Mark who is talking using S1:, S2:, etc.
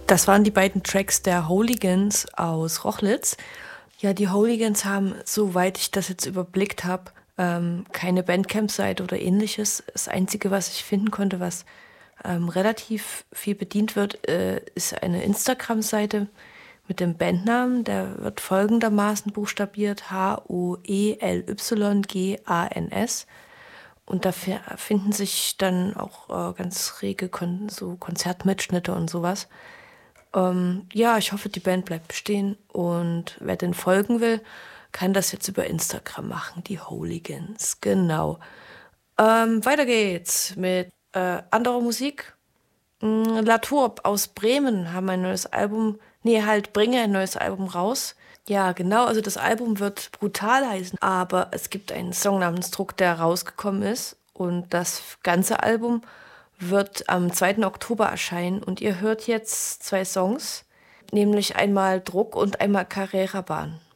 S1: Das waren die beiden Tracks der Hooligans aus Rochlitz. Ja, die Hooligans haben, soweit ich das jetzt überblickt habe, keine Bandcamp-Seite oder ähnliches. Das Einzige, was ich finden konnte, was relativ viel bedient wird, ist eine Instagram-Seite mit dem Bandnamen. Der wird folgendermaßen buchstabiert: Hoelygans. Und da finden sich dann auch ganz rege so Konzertmitschnitte und sowas. Ja, ich hoffe, die Band bleibt bestehen, und wer den folgen will, kann das jetzt über Instagram machen, die Hooligans, genau. Weiter geht's mit anderer Musik. La Tourbe aus Bremen haben ein neues Album, nee, halt bringe ein neues Album raus. Ja, genau, also das Album wird brutal heißen, aber es gibt einen Song namens Druck, der rausgekommen ist, und das ganze Album wird am 2. Oktober erscheinen, und ihr hört jetzt zwei Songs, nämlich einmal Druck und einmal Carrera Bahn.